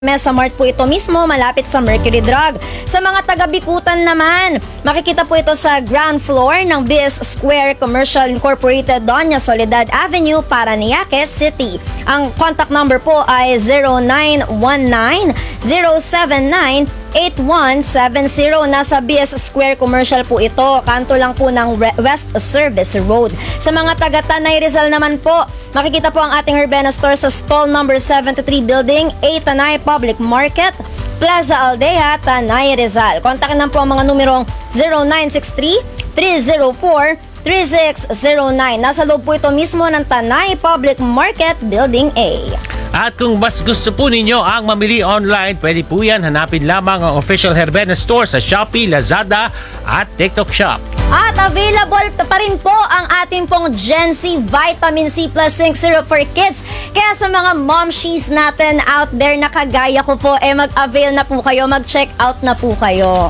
Mesa Mart po ito mismo, malapit sa Mercury Drug. Sa mga taga-Bikutan naman, makikita po ito sa ground floor ng BIS Square Commercial Incorporated, Doña Soledad Avenue, Parañaque City. Ang contact number po ay 0919-079-8170. Nasa BIS Square Commercial po ito, kanto lang po ng West Service Road. Sa mga taga-Tanay Rizal naman po, makikita po ang ating Herbena Store sa stall number 73 building, A Tanay Public Market, Plaza Aldea, Tanay Rizal. Kontakin lang po ang mga numerong 0963-304-3609. Nasa loob po ito mismo ng Tanay Public Market, Building A. At kung mas gusto po ninyo ang mamili online, pwede po yan. Hanapin lamang ang official Herbena Store sa Shopee, Lazada at TikTok Shop. At available pa rin po ang ating pong Gen Z Vitamin C Plus Zinc Syrup for Kids. Kaya sa mga momshies natin out there na kagaya ko po, mag-avail na po kayo, mag-check out na po kayo.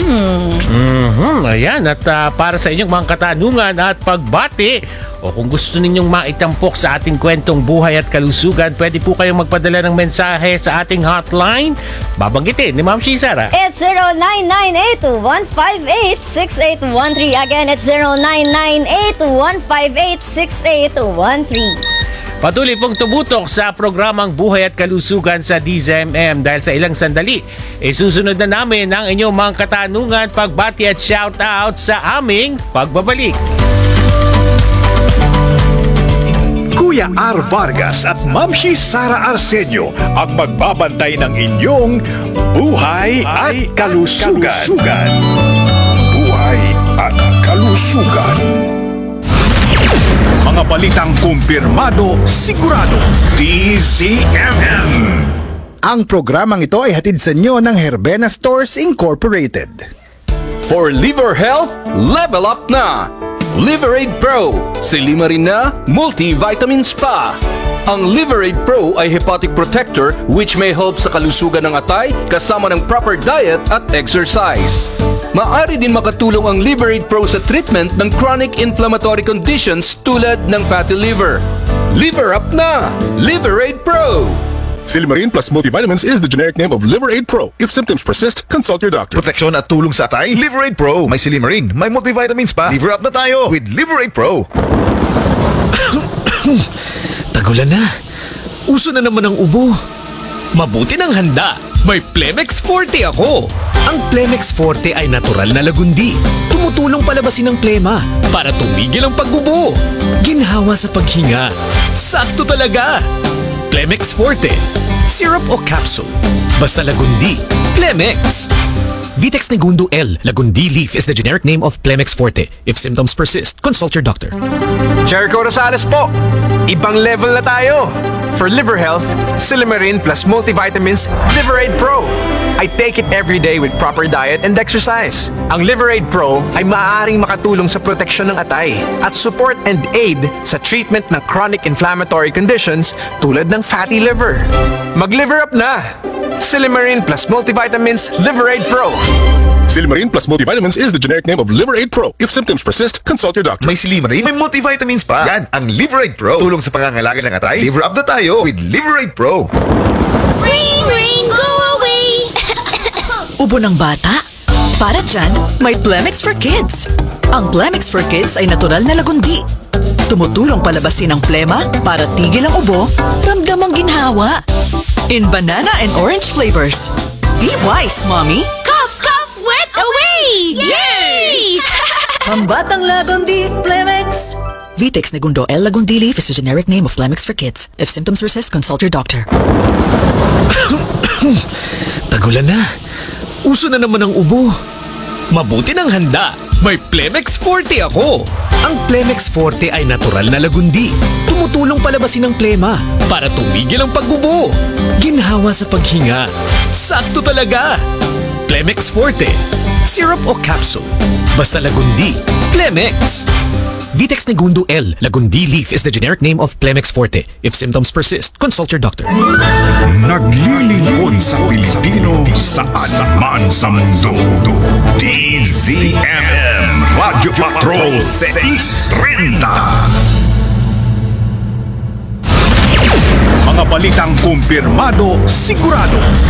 Ayan, at para sa inyong mga katanungan at pagbati, o kung gusto ninyong maitampok sa ating kwentong buhay at kalusugan, pwede po kayong magpadala ng mensahe sa ating hotline. Babanggitin ni Ma'am Sara. It's 0998-158-6813. Again, it's 0998-158-6813. Patuloy pong tumutok sa programang Buhay at Kalusugan sa DZMM dahil sa ilang sandali, susunod na namin ang inyong mga katanungan, pagbati at shoutout sa aming pagbabalik. Kuya R. Vargas at Mamshi Sara Arsenio ang magbabantay ng inyong Buhay at Kalusugan. Buhay at Kalusugan. Mga balitang kumpirmado, sigurado, DZMM. Ang programang ito ay hatid sa inyo ng Herbena Stores Incorporated. For liver health, level up na! Liverade Pro, Silimarin na multivitamins pa. Ang Liverade Pro ay hepatic protector which may help sa kalusugan ng atay kasama ng proper diet at exercise. Maaari din makatulong ang Liverade Pro sa treatment ng chronic inflammatory conditions tulad ng fatty liver. Liver up na! Liverade Pro! Silimarin plus multivitamins is the generic name of Liverade Pro. If symptoms persist, consult your doctor. Proteksyon at tulong sa atay, Liverade Pro. May Silimarin, may multivitamins pa. Liver up na tayo with Liverade Pro. Tagulan na. Uso na naman ang ubo. Mabuti ng handa. May Plemex Forte ako. Ang Plemex Forte ay natural na lagundi. Tumutulong palabasin ang plema para tumigil ang pagbubo. Ginhawa sa paghinga. Sakto talaga. Plemex Forte. Syrup o capsule. Basta lagundi. Plemex. Vitex Negundo L. Lagundi leaf is the generic name of Plemex Forte. If symptoms persist, consult your doctor. Jericho Rosales po. Ibang level na tayo. For liver health, Silimarin plus multivitamins, Liverade Pro. I take it every day with proper diet and exercise. Ang Liverade Pro ay maaaring makatulong sa proteksyon ng atay at support and aid sa treatment ng chronic inflammatory conditions tulad ng fatty liver. Mag-liver up na! Silimarin plus multivitamins, Liverade Pro. Silimarin plus multivitamins is the generic name of Liverade Pro. If symptoms persist, consult your doctor. May Silimarin, may multivitamins pa. Yan, ang Liverade Pro. Tulong sa pangangalaga ng atay. Liver up na tayo with Liverade Pro. Ring, ring, go away! Ubo ng bata? Para dyan, may Plemex for Kids. Ang Plemex for Kids ay natural na lagundi. Tumutulong palabasin ang plema para tigil ang ubo, ramdam ang ginhawa. In banana and orange flavors. Be wise, mommy! Cough, cough, wet away! Yay! Pambatang lagundi, Plemex! Vitex Negundo L. Lagundi leaf is the generic name of Plemex for Kids. If symptoms persist, consult your doctor. Tagulan na. Uso na naman ang ubo. Mabuti ng handa. May Plemex Forte ako. Ang Plemex Forte ay natural na lagundi. Tumutulong palabasin ang plema para tumigil ang pagbubo. Ginhawa sa paghinga. Sakto talaga. Plemex Forte. Syrup o capsule. Basta lagundi. Plemex. Vitex Negundo L. Lagundi leaf is the generic name of Plemex Forte. If symptoms persist, consult your doctor. Naglilingkod sa Pilipino saan man sa mundo. DZMM Radio Patrol 630. Mga Mga balitang kumpirmado, sigurado.